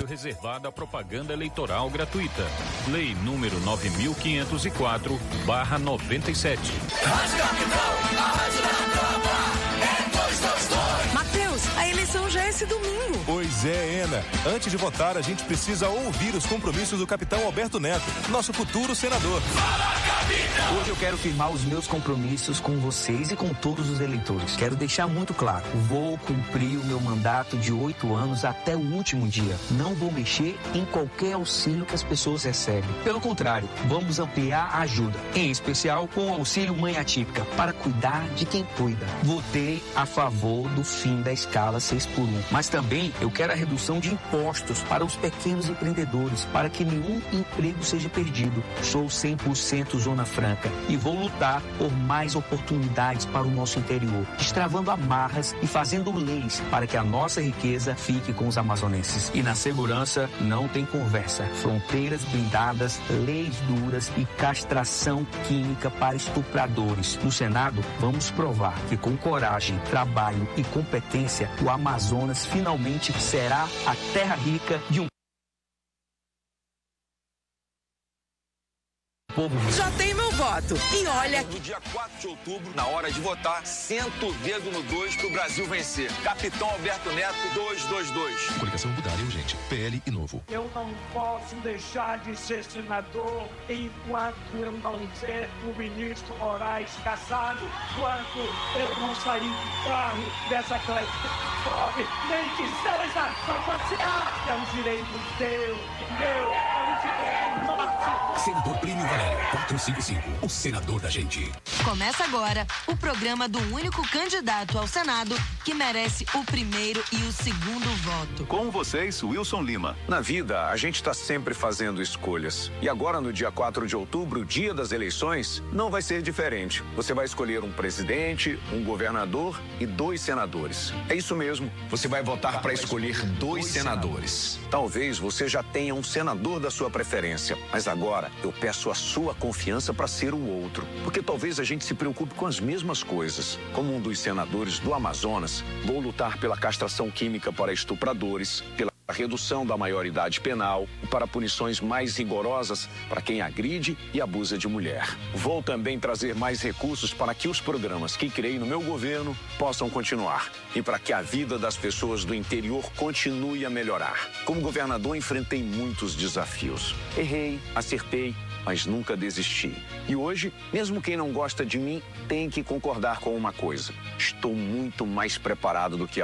horário reservado à propaganda eleitoral gratuita. Lei número 9504/97. Matheus, a eleição já é esse domingo. Pois é, Ena. Antes de votar, a gente precisa ouvir os compromissos do capitão Alberto Neto, nosso futuro senador. Hoje eu quero firmar os meus compromissos com vocês e com todos os eleitores. Quero deixar muito claro, vou cumprir o meu mandato de 8 anos até o último dia. Não vou mexer em qualquer auxílio que as pessoas recebem. Pelo contrário, vamos ampliar a ajuda, em especial com o auxílio mãe atípica, para cuidar de quem cuida. Votei a favor do fim da escala 6x1, mas também eu quero a redução de impostos para os pequenos empreendedores, para que nenhum emprego seja perdido. Sou 100% Zona Franca e vou lutar por mais oportunidades para o nosso interior, destravando amarras e fazendo leis para que a nossa riqueza fique com os amazonenses. E na segurança não tem conversa. Fronteiras blindadas, leis duras e castração química para estupradores. No Senado, vamos provar que com coragem, trabalho e competência, o Amazonas finalmente será a terra rica de um povo. Já tem meu voto. E olha... No dia 4 de outubro, na hora de votar, senta o dedo no 2 pro Brasil vencer. Capitão Alberto Neto, 222. Coligação Mudar e Urgente. PL e Novo. Eu não posso deixar de ser senador enquanto eu não ver o ministro Moraes caçado, enquanto eu não sair do carro dessa classe pobre, nem que seja para passear. É um direito teu, meu, é um direito nosso. Senador Plínio Valério, 455, o senador da gente. Começa agora o programa do único candidato ao Senado que merece o primeiro e o segundo voto. Com vocês, Wilson Lima. Na vida, a gente está sempre fazendo escolhas. E agora, no dia 4 de outubro, dia das eleições, não vai ser diferente. Você vai escolher um presidente, um governador e 2 senadores. É isso mesmo. Você vai votar para escolher 2 senadores. Talvez você já tenha um senador da sua preferência, mas agora eu peço a sua confiança para ser o outro. Porque talvez a gente se preocupe com as mesmas coisas. Como um dos senadores do Amazonas, vou lutar pela castração química para estupradores, pela redução da maioridade penal e para punições mais rigorosas para quem agride e abusa de mulher. Vou também trazer mais recursos para que os programas que criei no meu governo possam continuar e para que a vida das pessoas do interior continue a melhorar. Como governador, enfrentei muitos desafios. Errei, acertei, mas nunca desisti. E hoje, mesmo quem não gosta de mim, tem que concordar com uma coisa. Estou muito mais preparado do que